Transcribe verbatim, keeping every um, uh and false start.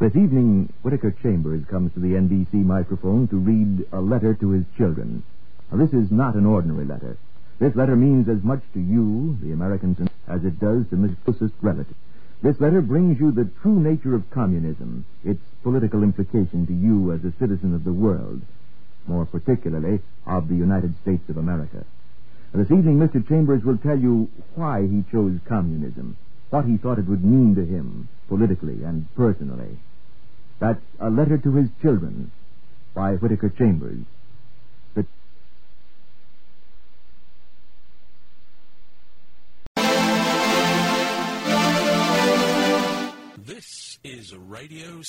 This evening, Whittaker Chambers comes to the N B C microphone to read a letter to his children. Now, this is not an ordinary letter. This letter means as much to you, the Americans, as it does to Miss closest relative. This letter brings you the true nature of communism, its political implication to you as a citizen of the world, more particularly of the United States of America. This evening, Mister Chambers will tell you why he chose communism, what he thought it would mean to him, politically and personally. That's A Letter to His Children by Whittaker Chambers. The This is Radio